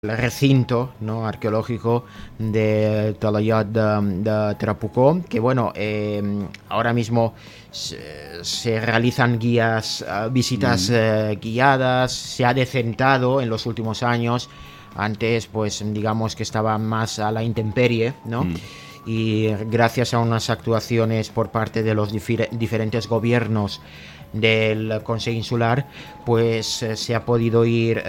el recinto, ¿no?, arqueológico de Talayot de Trapucó, que bueno, ahora mismo se realizan visitas guiadas, se ha decentado en los últimos años. Antes, pues digamos que estaba más a la intemperie, ¿no? Y gracias a unas actuaciones por parte de los diferentes gobiernos del Consejo Insular, pues se ha podido ir,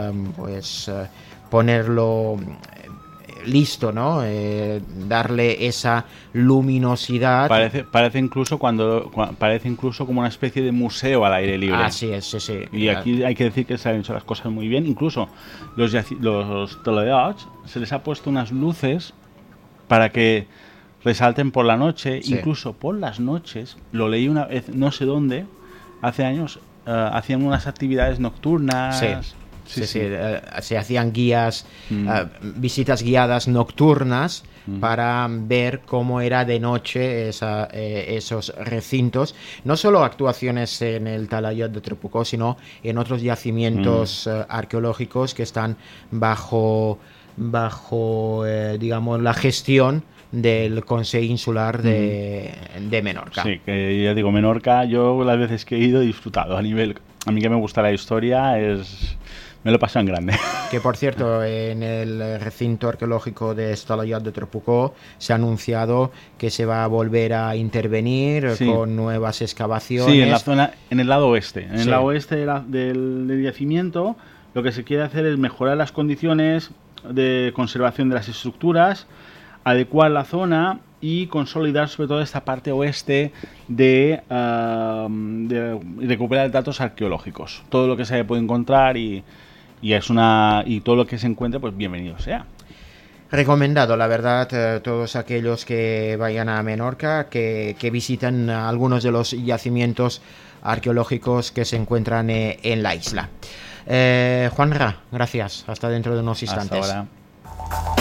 ponerlo listo, ¿no? Darle esa luminosidad. Parece incluso parece incluso como una especie de museo al aire libre. Así es, sí, sí. Y aquí hay que decir que se han hecho las cosas muy bien. Incluso los Talayots se les ha puesto unas luces para que resalten por la noche. Sí. Incluso por las noches, lo leí una vez, no sé dónde, hace años, hacían unas actividades nocturnas. Sí. Sí. Se hacían visitas guiadas nocturnas para ver cómo era de noche esos recintos. No solo actuaciones en el Talayot de Trapucó, sino en otros yacimientos arqueológicos que están bajo digamos, la gestión del Consejo Insular de Menorca. Sí, que ya digo, Menorca, yo las veces que he ido he disfrutado. A mí que me gusta la historia, me lo paso en grande. Que por cierto, en el recinto arqueológico de Talayot de Trapucó se ha anunciado que se va a volver a intervenir con nuevas excavaciones. Sí, en la zona, en el lado oeste. En el lado oeste del yacimiento, lo que se quiere hacer es mejorar las condiciones de conservación de las estructuras, adecuar la zona y consolidar sobre todo esta parte oeste de recuperar datos arqueológicos. Todo lo que se puede encontrar y todo lo que se encuentre, pues bienvenido sea. Recomendado, la verdad, todos aquellos que vayan a Menorca, que visiten algunos de los yacimientos arqueológicos que se encuentran en la isla. Juanra, gracias. Hasta dentro de unos instantes. Hasta ahora.